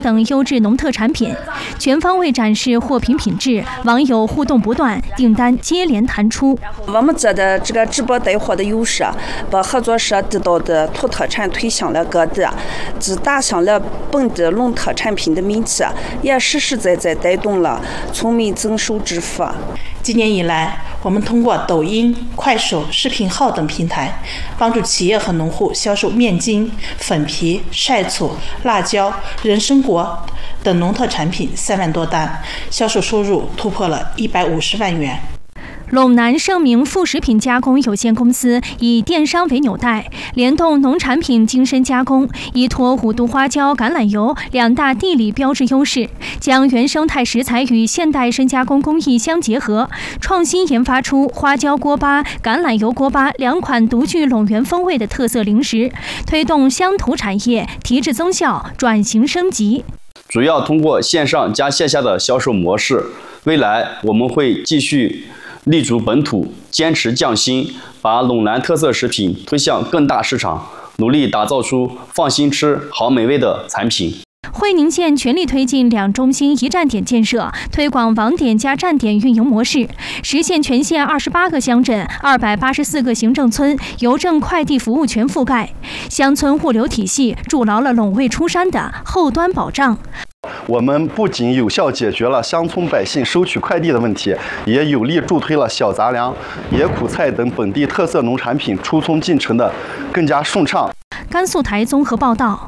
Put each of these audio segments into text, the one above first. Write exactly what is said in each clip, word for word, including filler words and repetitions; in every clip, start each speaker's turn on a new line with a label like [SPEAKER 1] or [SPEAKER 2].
[SPEAKER 1] 等优质农特产品，全方位展示货品品质，网友互动不断，订单接连弹出。
[SPEAKER 2] 我们这的这个直播带货的优势，把合作社指导的土特产推向了各地，只打响了本地农特产品的名气，也实实在在带动了村民增收致富。
[SPEAKER 3] 今年以来，我们通过抖音、快手、视频号等平台，帮助企业和农户销售面筋、粉皮、晒醋、辣椒、人参果等农特产品三万多单，销售收入突破了一百五十万元。
[SPEAKER 1] 陇南盛名副食品加工有限公司以电商为纽带，联动农产品精深加工，依托五毒花椒、橄榄油两大地理标志优势，将原生态食材与现代深加工工艺相结合，创新研发出花椒锅巴、橄榄油锅巴两款独具陇源风味的特色零食，推动乡土产业提质增效、转型升级。
[SPEAKER 4] 主要通过线上加线下的销售模式，未来我们会继续立足本土，坚持匠心，把陇南特色食品推向更大市场，努力打造出放心吃、好美味的产品。
[SPEAKER 1] 会宁县全力推进两中心一站点建设，推广网点加站点运营模式，实现全县二十八个乡镇、二百八十四个行政村邮政快递服务全覆盖，乡村物流体系筑牢了陇卫出山的后端保障。
[SPEAKER 5] 我们不仅有效解决了乡村百姓收取快递的问题，也有力助推了小杂粮、野苦菜等本地特色农产品出村进城的更加顺畅。
[SPEAKER 1] 甘肃台综合报道。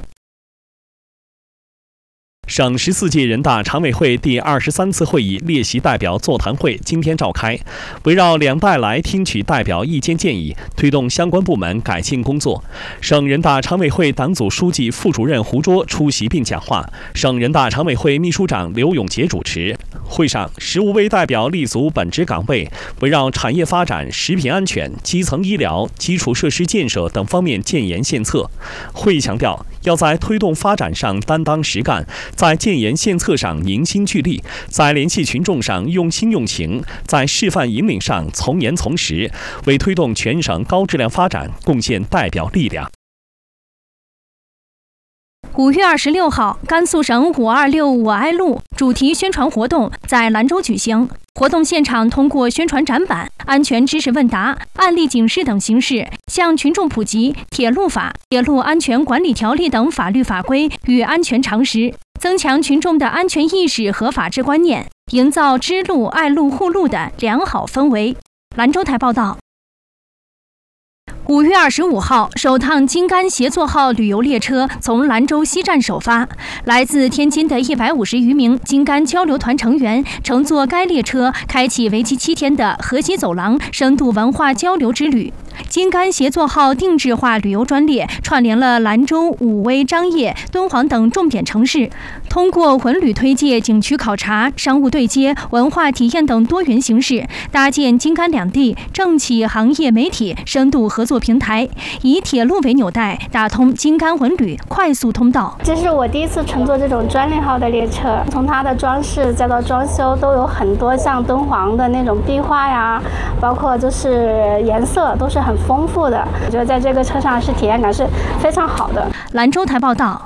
[SPEAKER 6] 省十四届人大常委会第二十三次会议列席代表座谈会今天召开，围绕两代来听取代表意见建议，推动相关部门改进工作。省人大常委会党组书记、副主任胡卓出席并讲话，省人大常委会秘书长刘永杰主持。会上，十五位代表立足本职岗位，围绕产业发展、食品安全、基层医疗、基础设施建设等方面建言献策。会议强调，要在推动发展上担当实干，在建言献策上凝心聚力，在联系群众上用心用情，在示范引领上从严从实，为推动全省高质量发展贡献代表力量。
[SPEAKER 1] 五月二十六号，甘肃省五二六我爱路主题宣传活动在兰州举行。活动现场通过宣传展板、安全知识问答、案例警示等形式，向群众普及铁路法、铁路安全管理条例等法律法规与安全常识，增强群众的安全意识和法治观念，营造知路、爱路、护路的良好氛围。兰州台报道。五月二十五号，首趟京甘协作号旅游列车从兰州西站首发，来自天津的一百五十余名京甘交流团成员乘坐该列车，开启为期七天的河西走廊深度文化交流之旅。京甘协作号定制化旅游专列串联了兰州、武威、张掖、敦煌等重点城市，通过文旅推介、景区考察、商务对接、文化体验等多元形式，搭建京甘两地政企、行业、媒体深度合作平台，以铁路为纽带，打通京甘文旅快速通道。
[SPEAKER 7] 这是我第一次乘坐这种专列号的列车，从它的装饰再到装修，都有很多像敦煌的那种壁画呀，包括就是颜色都是很丰富的。我觉得在这个车上是体验感是非常好的。
[SPEAKER 1] 兰州台报道。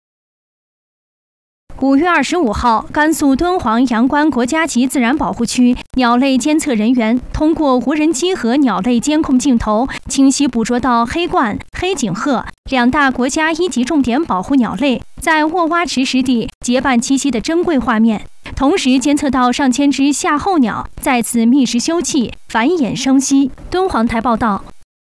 [SPEAKER 1] 五月二十五号，甘肃敦煌阳关国家级自然保护区鸟类监测人员通过无人机和鸟类监控镜头，清晰捕捉到黑冠、黑颈鹤两大国家一级重点保护鸟类在沃洼池湿地结伴栖息的珍贵画面，同时监测到上千只夏候鸟在此觅食休憩、繁衍生息。敦煌台报道。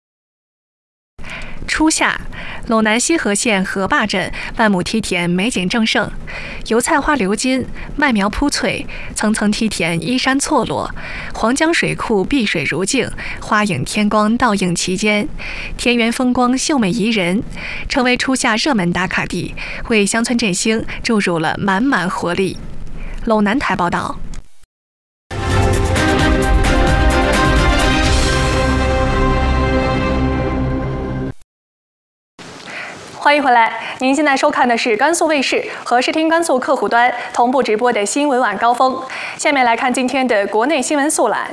[SPEAKER 8] 初夏，陇南西河县河坝镇万亩梯田美景正盛，油菜花流金，麦苗铺翠，层层梯田依山错落，黄江水库碧水如镜，花影天光倒映其间，田园风光秀美宜人，成为初夏热门打卡地，为乡村振兴注入了满满活力。陇南台报道。欢迎回来，您现在收看的是甘肃卫视和视听甘肃客户端同步直播的新闻晚高峰。下面来看今天的国内新闻速览。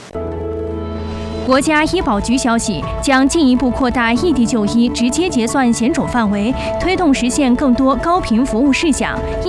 [SPEAKER 1] 国家医保局消息，将进一步扩大异地就医直接结算险种范围，推动实现更多高频服务事项。